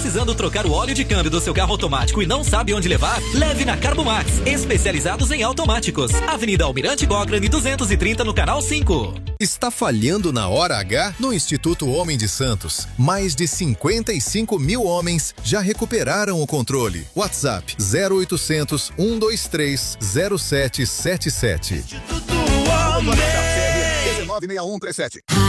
precisando trocar o óleo de câmbio do seu carro automático e não sabe onde levar? Leve na Carbomax, especializados em automáticos. Avenida Almirante Cochrane 230 no Canal 5. Está falhando na hora H? No Instituto Homem de Santos, mais de 55 mil homens já recuperaram o controle. WhatsApp 0800 123 0777. Instituto Homem. 196137.